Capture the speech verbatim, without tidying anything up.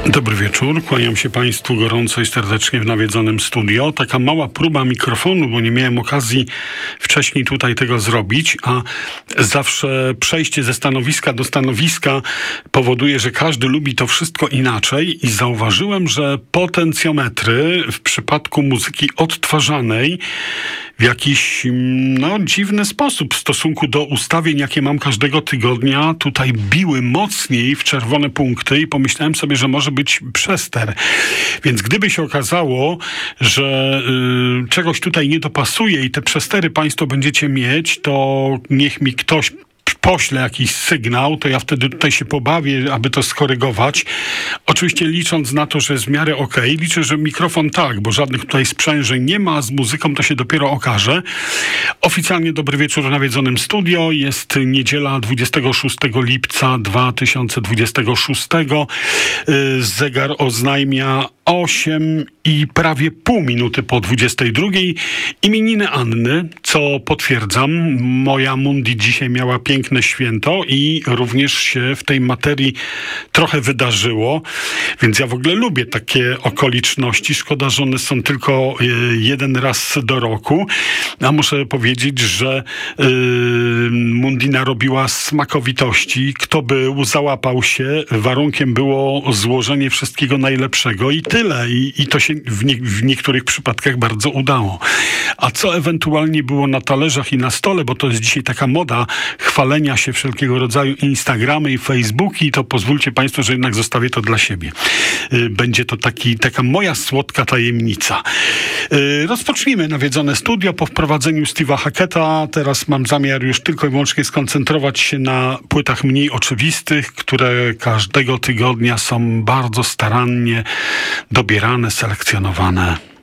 Dobry wieczór, kłaniam się Państwu gorąco i serdecznie w nawiedzonym studio. Taka mała próba mikrofonu, bo nie miałem okazji wcześniej tutaj tego zrobić, a zawsze przejście ze stanowiska do stanowiska powoduje, że każdy lubi to wszystko inaczej i zauważyłem, że potencjometry w przypadku muzyki odtwarzanej w jakiś no, dziwny sposób w stosunku do ustawień, jakie mam każdego tygodnia, tutaj biły mocniej w czerwone punkty i pomyślałem sobie, że może być przester. Więc gdyby się okazało, że y, czegoś tutaj nie dopasuje i te przestery Państwo będziecie mieć, to niech mi ktoś pośle jakiś sygnał, to ja wtedy tutaj się pobawię, aby to skorygować. Oczywiście licząc na to, że jest w miarę okej. Okay. Liczę, że mikrofon tak, bo żadnych tutaj sprzężeń nie ma, a z muzyką to się dopiero okaże. Oficjalnie dobry wieczór w nawiedzonym studio. Jest niedziela dwudziestego szóstego lipca dwa tysiące dwudziestego szóstego. Zegar oznajmia osiem i prawie pół minuty po dwudziestej drugiej. Imieniny Anny, co potwierdzam. Moja Mundi dzisiaj miała piękne święto i również się w tej materii trochę wydarzyło, więc ja w ogóle lubię takie okoliczności. Szkoda, że one są tylko jeden raz do roku, a muszę powiedzieć, że yy, Mundi narobiła smakowitości. Kto był, załapał się. Warunkiem było złożenie wszystkiego najlepszego i tyle. I, i to się w, nie, w niektórych przypadkach bardzo udało. A co ewentualnie było na talerzach i na stole, bo to jest dzisiaj taka moda chwalenia się wszelkiego rodzaju Instagramy i Facebooki, to pozwólcie Państwo, że jednak zostawię to dla siebie. Będzie to taki, taka moja słodka tajemnica. Rozpocznijmy nawiedzone studio po wprowadzeniu Steve'a Hacketta. Teraz mam zamiar już tylko i wyłącznie skoncentrować się na płytach mniej oczywistych, które każdego tygodnia są bardzo starannie dobierane, selekcjonowane.